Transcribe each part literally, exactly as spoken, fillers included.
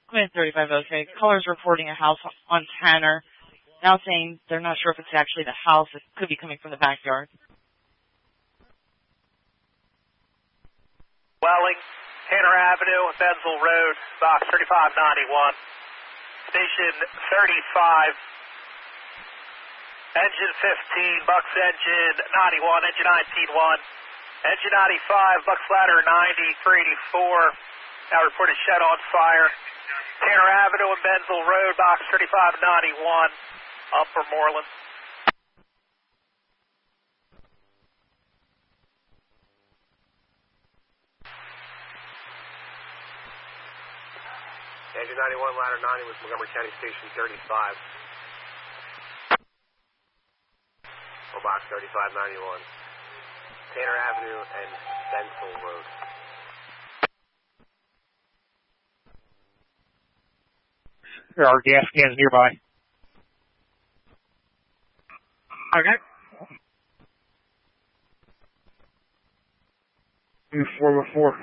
Command thirty-five, okay. Caller's reporting a house on Tanner. Now saying they're not sure if it's actually the house. It could be coming from the backyard. Welling, Tanner Avenue, Bensville Road, box thirty-five ninety-one. Station thirty-five. Engine fifteen, Bucks engine ninety-one, engine nineteen one. Engine ninety-five, Bucks ladder ninety, three eighty-four. Now reported shed on fire. Tanner Avenue and Bensville Road, box thirty-five ninety-one, Upper Moreland. Engine ninety-one, ladder ninety with Montgomery County Station thirty-five. Or box thirty-five ninety-one. Tanner Avenue and Bensville Road. There are gas cans nearby. Okay. Move four by four.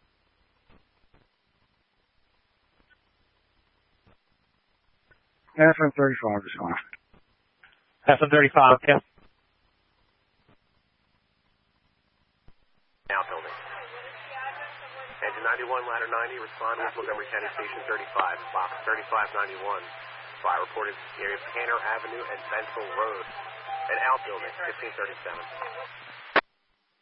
F M thirty-five is fine. F M thirty-five, okay. Now building. Engine ninety-one, ladder ninety, respond with Montgomery County Station thirty-five, box thirty-five ninety-one. Fire reported area of Tanner Avenue and Bensville Road. An outbuilding, fifteen thirty-seven.